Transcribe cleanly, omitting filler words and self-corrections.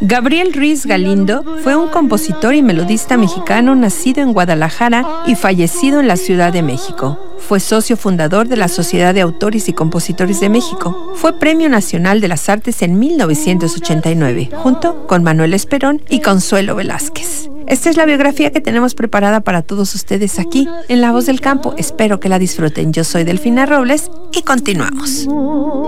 Gabriel Ruiz Galindo fue un compositor y melodista mexicano nacido en Guadalajara y fallecido en la Ciudad de México. Fue socio fundador de la Sociedad de Autores y Compositores de México. Fue Premio Nacional de las Artes en 1989, junto con Manuel Esperón y Consuelo Velázquez. Esta es la biografía que tenemos preparada para todos ustedes aquí, en La Voz del Campo. Espero que la disfruten. Yo soy Delfina Robles y continuamos.